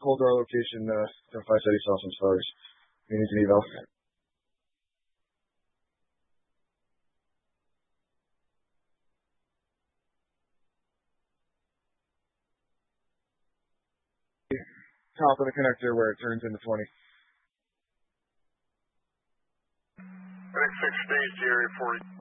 cold door location, 5 said he saw some stars. He needs an eval. Top of the connector where it turns into 20. Next 6 days to area 40.